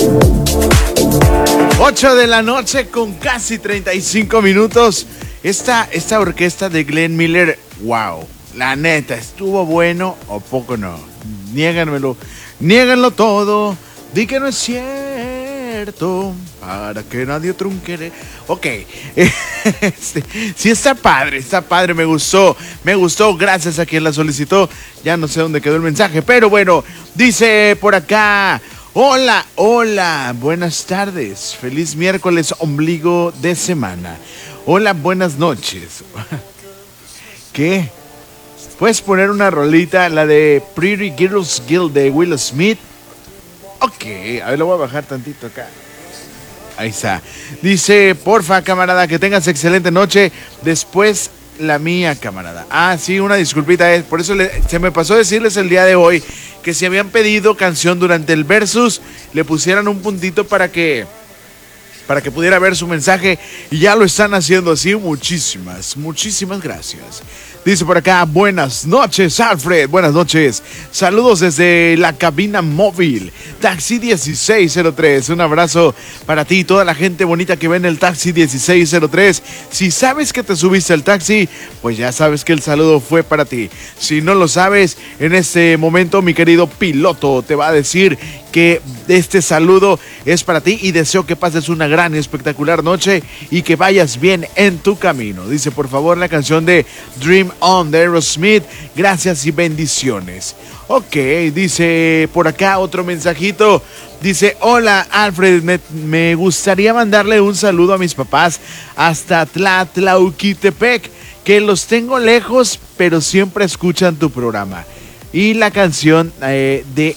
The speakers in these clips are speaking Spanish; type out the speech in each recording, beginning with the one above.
8 de la noche con casi 35 minutos. Esta orquesta de Glenn Miller, wow, la neta, ¿estuvo bueno o poco no? Niéganlo todo, di que no es cierto, para que nadie trunque. Ok, sí está padre, me gustó, gracias a quien la solicitó, ya no sé dónde quedó el mensaje, pero bueno, dice por acá... Hola, buenas tardes, feliz miércoles, ombligo de semana. Hola, buenas noches. ¿Qué? ¿Puedes poner una rolita, la de Pretty Girls Guild de Will Smith? Ok, a ver, lo voy a bajar tantito acá. Ahí está. Dice, porfa, camarada, que tengas excelente noche. Después la mía, camarada. Ah, sí, una disculpita, por eso se me pasó decirles el día de hoy que si habían pedido canción durante el versus, le pusieran un puntito para que pudiera ver su mensaje, y ya lo están haciendo así. Muchísimas gracias. Dice por acá, buenas noches, Alfred, buenas noches. Saludos desde la cabina móvil, Taxi 1603. Un abrazo para ti y toda la gente bonita que ve en el Taxi 1603. Si sabes que te subiste al taxi, pues ya sabes que el saludo fue para ti. Si no lo sabes, en este momento mi querido piloto te va a decir que este saludo es para ti y deseo que pases una gran y espectacular noche y que vayas bien en tu camino. Dice, por favor, la canción de Dream On de Aerosmith. Gracias y bendiciones. Ok, dice por acá otro mensajito. Dice, hola Alfred, me gustaría mandarle un saludo a mis papás hasta Tlatlauquitepec, que los tengo lejos, pero siempre escuchan tu programa. Y la canción ¿dónde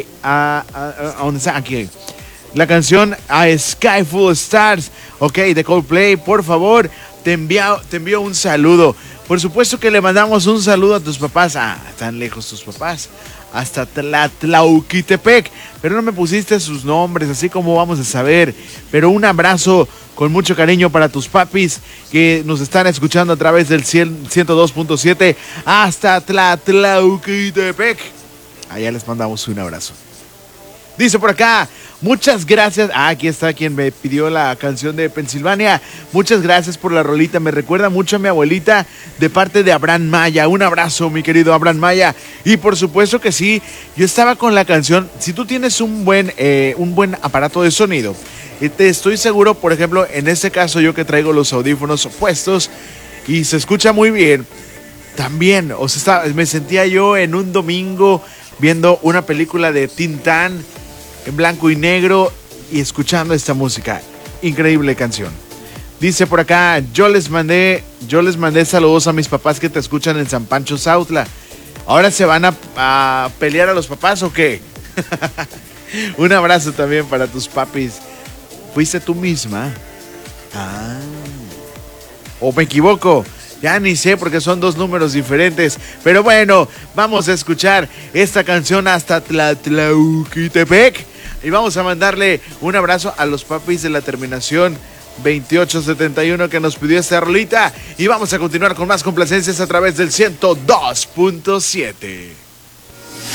está? Aquí. La canción A Sky Full of Stars, ok, de Coldplay, por favor, te envío un saludo. Por supuesto que le mandamos un saludo a tus papás. Ah, están lejos tus papás. Hasta Tlatlauquitepec. Pero no me pusiste sus nombres, así como vamos a saber. Pero un abrazo con mucho cariño para tus papis que nos están escuchando a través del 102.7 hasta Tlatlauquitepec. Allá les mandamos un abrazo. Dice por acá, muchas gracias. Aquí está quien me pidió la canción de Pensilvania. Muchas gracias por la rolita. Me recuerda mucho a mi abuelita, de parte de Abraham Maya. Un abrazo, mi querido Abraham Maya. Y por supuesto que sí, yo estaba con la canción. Si tú tienes un buen aparato de sonido, te estoy seguro, por ejemplo, en este caso yo que traigo los audífonos puestos y se escucha muy bien. También, o sea, me sentía yo en un domingo viendo una película de Tintán en blanco y negro y escuchando esta música. Increíble canción. Dice por acá, yo les mandé saludos a mis papás que te escuchan en San Pancho Sautla. ¿Ahora se van a pelear a los papás o qué? Un abrazo también para tus papis. ¿Fuiste tú misma? Ah. ¿O me equivoco? Ya ni sé porque son dos números diferentes. Pero bueno, vamos a escuchar esta canción hasta Tlatlauquitepec. Y vamos a mandarle un abrazo a los papis de la terminación 2871 que nos pidió esta rolita. Y vamos a continuar con más complacencias a través del 102.7.